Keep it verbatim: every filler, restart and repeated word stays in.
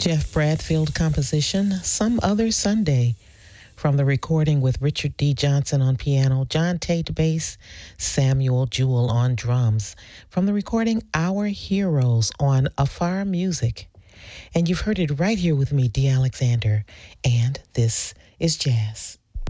Jeff Bradfield composition, Some Other Sunday, from the recording with Richard D. Johnson on piano, John Tate bass, Samuel Jewell on drums, from the recording Our Heroes on Afar Music. And you've heard it right here with me, Dee Alexander, and this is Jazz.